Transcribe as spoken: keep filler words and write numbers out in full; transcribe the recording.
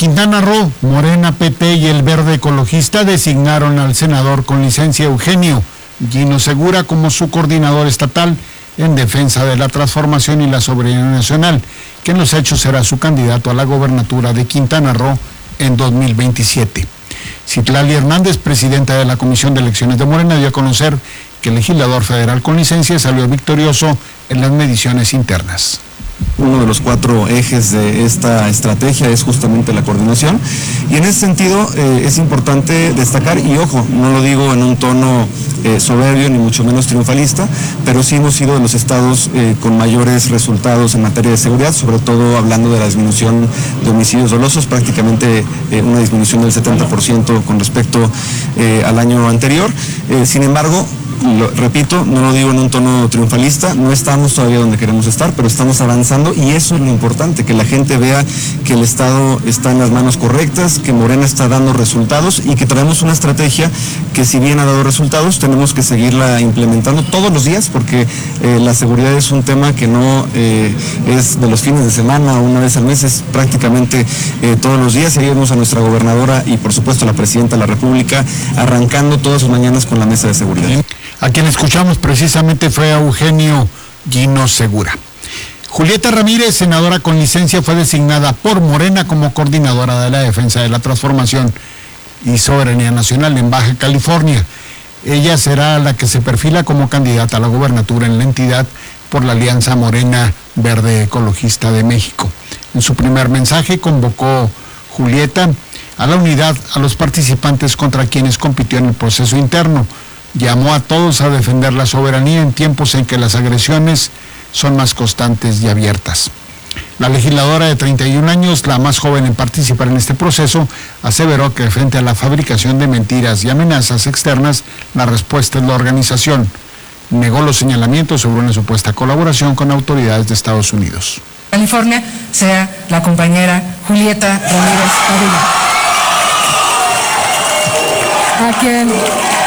Quintana Roo, Morena, P T y el Verde Ecologista designaron al senador con licencia Eugenio Gino Segura como su coordinador estatal en defensa de la transformación y la soberanía nacional, que en los hechos será su candidato a la gobernatura de Quintana Roo en dos mil veintisiete. Citlali Hernández, presidenta de la Comisión de Elecciones de Morena, dio a conocer que el legislador federal con licencia salió victorioso en las mediciones internas. Uno de los cuatro ejes de esta estrategia es justamente la coordinación, y en ese sentido eh, es importante destacar, y ojo, no lo digo en un tono eh, soberbio ni mucho menos triunfalista, pero sí hemos sido de los estados eh, con mayores resultados en materia de seguridad, sobre todo hablando de la disminución de homicidios dolosos, prácticamente eh, una disminución del setenta por ciento con respecto eh, al año anterior. Eh, sin embargo, Lo, repito, no lo digo en un tono triunfalista, no estamos todavía donde queremos estar, pero estamos avanzando, y eso es lo importante, que la gente vea que el Estado está en las manos correctas, que Morena está dando resultados y que traemos una estrategia que, si bien ha dado resultados, tenemos que seguirla implementando todos los días, porque eh, la seguridad es un tema que no eh, es de los fines de semana o una vez al mes, es prácticamente eh, todos los días. Ahí vemos a nuestra gobernadora y por supuesto a la presidenta de la República arrancando todas sus mañanas con la mesa de seguridad. A quien escuchamos precisamente fue a Eugenio Gino Segura. Julieta Ramírez, senadora con licencia, fue designada por Morena como coordinadora de la defensa de la transformación y soberanía nacional en Baja California. Ella será la que se perfila como candidata a la gobernatura en la entidad por la Alianza Morena Verde Ecologista de México. En su primer mensaje convocó Julieta a la unidad a los participantes contra quienes compitió en el proceso interno. Llamó a todos a defender la soberanía en tiempos en que las agresiones son más constantes y abiertas. La legisladora de treinta y un años, la más joven en participar en este proceso, aseveró que frente a la fabricación de mentiras y amenazas externas, la respuesta es la organización. Negó los señalamientos sobre una supuesta colaboración con autoridades de Estados Unidos. California sea la compañera Julieta Ramírez Padilla, a quien